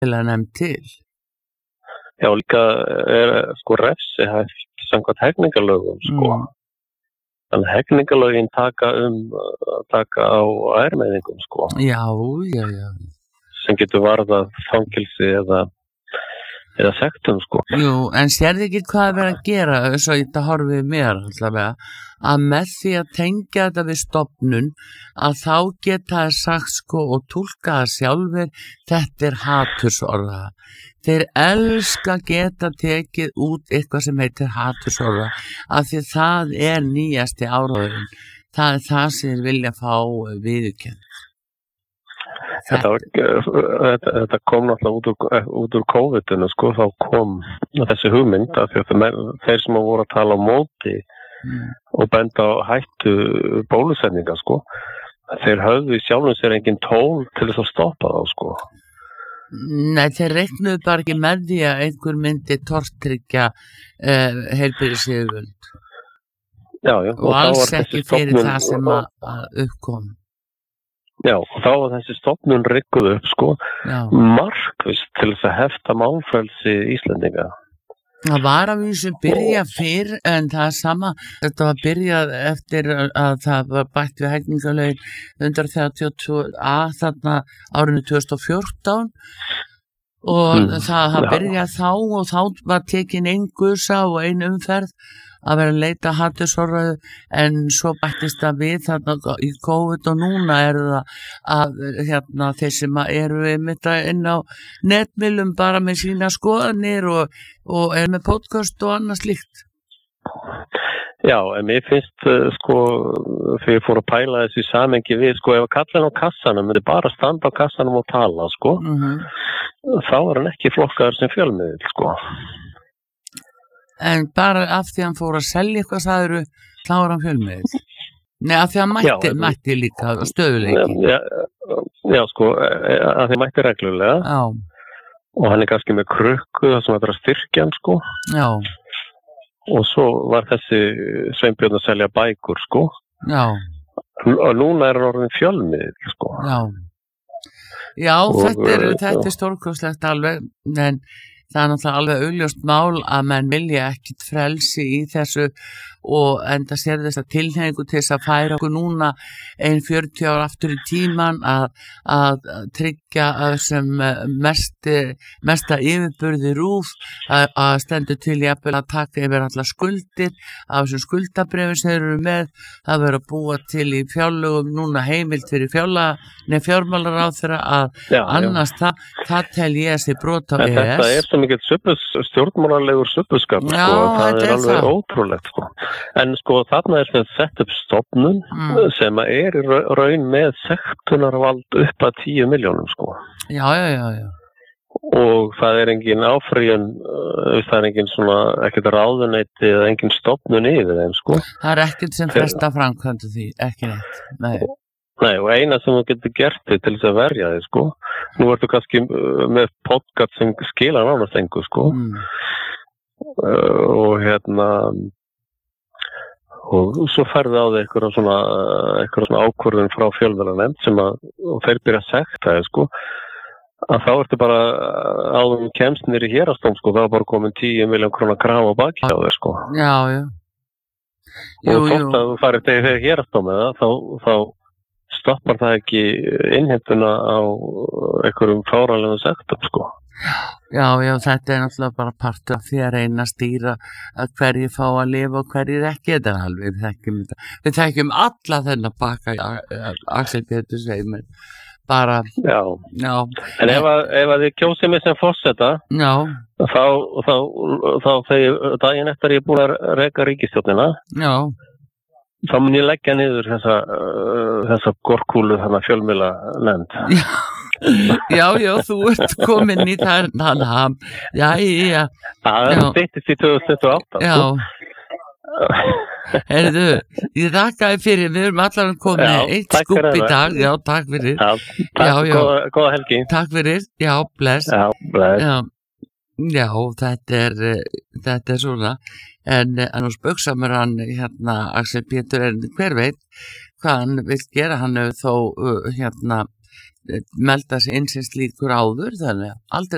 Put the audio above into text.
nefnd til. Já, líka sko refsi hægt samkvæmt hegningarlögum sko. Þannig hegningarlögin taka á ærmeiðingum sko. Já. Sem getur varðað fangelsi eða sektum sko. Jú, en sérðu ekki hvað verið að gera svo þetta horfið mér allavega, að með því að tengja þetta við stofnun að þá geta það sagt sko og túlka það sjálfur, þetta hatursorða. Þeir elska geta tekið út eitthvað sem heitir hatursorða af því það nýjasti áróðurinn. Það það sem þeir vilja fá viðurkennt. Þetta kom náttúrulega út úr COVID-inu sko, þá kom þessi hugmynd af því að þeir sem voru að tala á móti og benda á hættu bólusetninga sko, þeir höfðu í sjálfum sér engin tól til þess að stoppa þá sko. Nei, þeir reiknuðu bara ekki með því að einhver myndi tortryggja heilbrigðisyfirvöld. Já, og alls ekki fyrir það sem að uppkom. Já, og þá var þessi stofnun rykkuð upp sko, markvist til þess að hefta málfrelsi Íslendinga. Það var að vísu byrja fyrr en það sama, þetta var byrjað eftir að það var bætt við hegningarlögin 132a þarna árinu 2014 og það byrjað þá og þá var tekin ein gusa og ein umferð að vera að leita hatursorðræðu en svo bættist það við þarna í COVID og núna það að þeir sem eru einmitt inn á netmiðlum bara með sína skoðanir og með podcast og annað slíkt. Já, en mér finnst sko þegar ég fór að pæla þessu í samhengi við sko ef að kallinn á kassanum myndi bara standa á kassanum og tala sko þá hann ekki flokkaður sem fjölmiðill sko. En bara af því hann fór að selja eitthvað sagður þá hann fjölmiðill. Nei, af því hann mætti líka stöðuleiki. Já, sko, af því hann mætti reglulega. Já. Og hann kannski með krukku það sem að styrkja hann, sko. Já. Og svo var þessi Sveinbjörn að selja bækur, sko. Já. Og núna hann orðin fjölmiðill, sko. Já, þetta stórkostlegt alveg, en það náttúrulega alveg augljóst mál að menn vilja ekkit frelsi í þessu og enda sér þess að tilhneigingu til þess að færa okkur núna 40 ár aftur í tíman að tryggja sem mesta yfirburði RÚV að stendur til jafnvel að taka yfir allar skuldir af þessum skuldabrefum sem þeir eru með, það verður að búa til í fjárlögum núna heimild fyrir fjármálaráðherra að annars það tel ég að sé brot á EES. Þetta svo mikið stjórnmálalegur suppuskap sko, það alveg ótrúlegt sko. En sko þarna sem sett upp stofnun sem í raun með sektunarvald upp að 10 milljónum sko. Já. Og það engin áfrýjun, það engin svona ekkert ráðuneyti eða engin stofnun yfir þeim sko. Það ekkert sem fresta framkvæmdu því, ekki neitt. Nei, og eina sem þú getur gert til þess að verja þig, sko. Nú ertu kannski með podcast sem skilar nánast engu, sko. Og og svo færði á þig eitthvað svona ákvörðun frá fjölmiðlanefnd sem og þeir byrja að sekta þig, sko. Að þá ertu bara áður kemst niður í héraðsdóm, sko. Það var bara komin 10 milljón króna krafa á baki á þig, sko. Já. Og þótt að þú farið þegar héraðsdóm eða, þá stoppar það ekki innheimtuna á einhverjum fáránlegum sektum, sko. Já, þetta náttúrulega bara partur af því að reyna að stýra að hverju fá að lifa og hverju ekki, þetta alveg, við þekkjum alla þennan baka Axel Pétur Sveimer, bara... Já. En ef að þið kjósið mig sem forseta, þá þegar daginn eftir ég búin að reka ríkisstjórnina, þá mun ég leggja niður þessa gorkúlu þarna fjölmiðlanefnd. Já, þú ert komin í þann ham. Já. Það styttist í 2028. Já. Heyrðu, ég þakka þér fyrir, við erum allar komin eitt skúpp í dag. Já, takk fyrir. Góða helgi. Takk fyrir, já, bless. Já, bless. Já, þetta svona. En nú spöksamur hann Axel Pétur, en hver veit hvað hann vil gera, hann hefur þó melda sig inn sem slíkur áður, þannig að aldrei